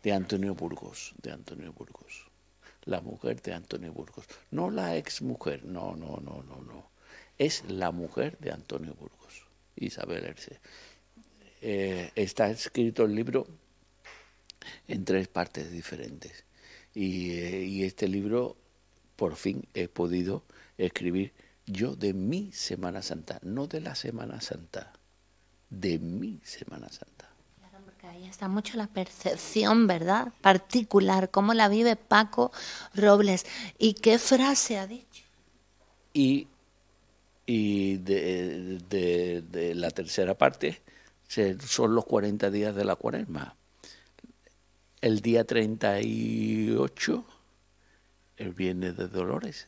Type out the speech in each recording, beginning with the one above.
de Antonio Burgos, la mujer de Antonio Burgos, no la exmujer, no, es la mujer de Antonio Burgos, Isabel Erce. Está escrito el libro en 3 partes diferentes y este libro por fin he podido escribir yo de mi Semana Santa, no de la Semana Santa, de mi Semana Santa. Claro, porque ahí está mucho la percepción, ¿verdad? Particular, cómo la vive Paco Robles. ¿Y qué frase ha dicho? Y de la tercera parte son los 40 días de la Cuaresma. El día 38, el Viernes de Dolores.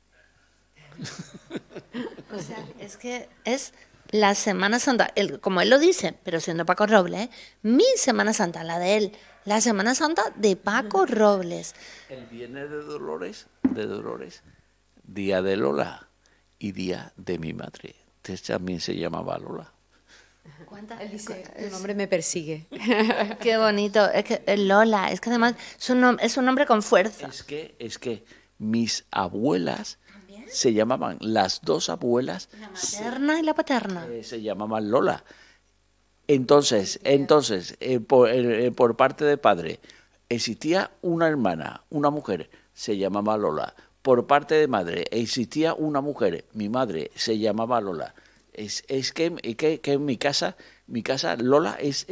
O sea, es que es la Semana Santa, como él lo dice, pero siendo Paco Robles, mi Semana Santa, la de él, la Semana Santa de Paco Robles. El Viernes de Dolores, día de Lola y día de mi madre. Entonces también se llamaba Lola. Él dice, tu nombre me persigue. Qué bonito, es que Lola, es que además es un nombre con fuerza. Es que mis abuelas se llamaban, las 2 abuelas, La materna y la paterna. Se llamaban Lola. Entonces por parte de padre existía una hermana, una mujer, se llamaba Lola. Por parte de madre existía una mujer, mi madre, se llamaba Lola. Es que en mi casa Lola es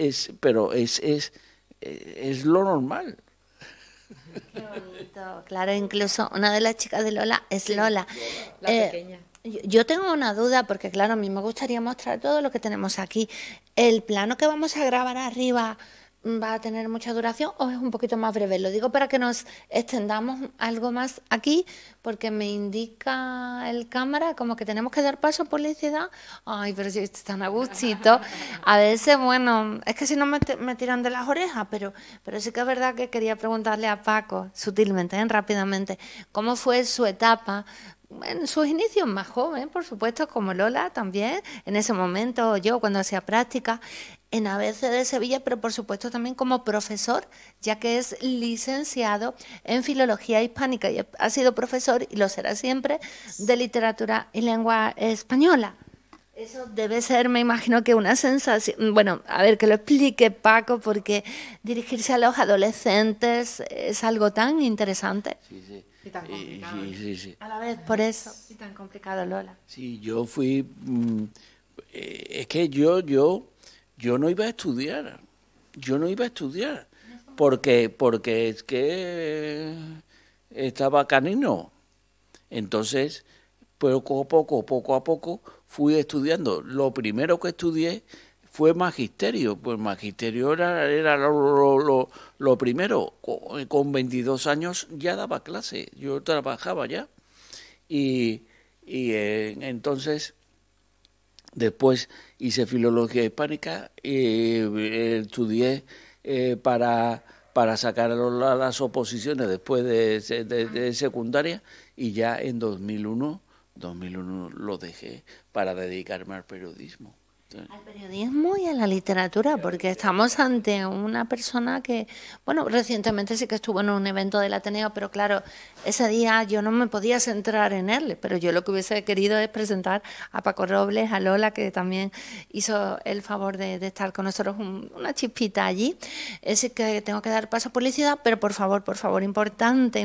lo normal. Qué bonito, claro, incluso una de las chicas de Lola es Lola. La pequeña. Yo tengo una duda, porque claro, a mí me gustaría mostrar todo lo que tenemos aquí. ¿El plano que vamos a grabar arriba va a tener mucha duración o es un poquito más breve? Lo digo para que nos extendamos algo más aquí, porque me indica el cámara como que tenemos que dar paso a publicidad. Ay, pero si esto es tan a gustito. A veces, bueno, es que si no me tiran de las orejas, pero sí que es verdad que quería preguntarle a Paco, sutilmente, rápidamente, cómo fue su etapa en sus inicios más joven, por supuesto, como Lola también, en ese momento yo cuando hacía práctica en ABC de Sevilla, pero por supuesto también como profesor, ya que es licenciado en Filología Hispánica y ha sido profesor, y lo será siempre, de Literatura y Lengua Española. Eso debe ser, me imagino, que una sensación. Bueno, a ver, que lo explique Paco, porque dirigirse a los adolescentes es algo tan interesante. Sí. Y tan complicado. Sí. A la vez, por eso. Y tan complicado, Lola. Sí, yo fui... es que yo no iba a estudiar. Porque es que estaba canino. Entonces, poco a poco fui estudiando. Lo primero que estudié fue magisterio. Pues magisterio era lo primero. Con 22 años ya daba clase. Yo trabajaba ya. Y entonces después hice Filología Hispánica y estudié para sacar las oposiciones después de secundaria, y ya en 2001 lo dejé para dedicarme al periodismo. Al periodismo y a la literatura, porque estamos ante una persona que, bueno, recientemente sí que estuvo en un evento del Ateneo, pero claro, ese día yo no me podía centrar en él, pero yo lo que hubiese querido es presentar a Paco Robles, a Lola, que también hizo el favor de estar con nosotros una chispita allí. Es que tengo que dar paso a publicidad, pero por favor, importante.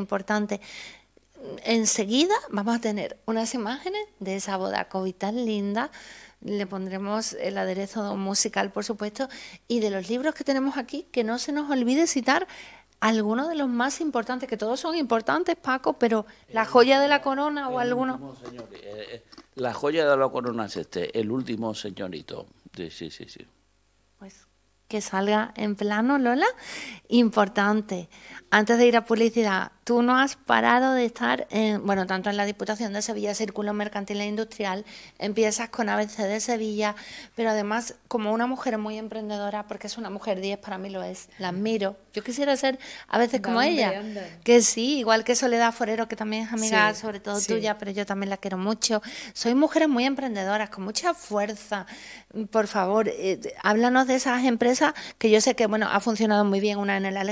Enseguida vamos a tener unas imágenes de esa boda COVID tan linda. Le pondremos el aderezo musical, por supuesto, y de los libros que tenemos aquí, que no se nos olvide citar algunos de los más importantes, que todos son importantes, Paco, pero la joya de la corona o alguno. La joya de la corona es el último señorito. Sí. Pues que salga en plano, Lola. Importante. Antes de ir a publicidad, tú no has parado de estar, tanto en la Diputación de Sevilla, Círculo Mercantil e Industrial, empiezas con ABC de Sevilla, pero además como una mujer muy emprendedora, porque es una mujer 10, para mí lo es, la admiro. Yo quisiera ser a veces como ella, que sí, igual que Soledad Forero, que también es amiga sobre todo tuya, pero yo también la quiero mucho. Soy mujeres muy emprendedoras, con mucha fuerza. Por favor, háblanos de esas empresas que yo sé que, ha funcionado muy bien, una en el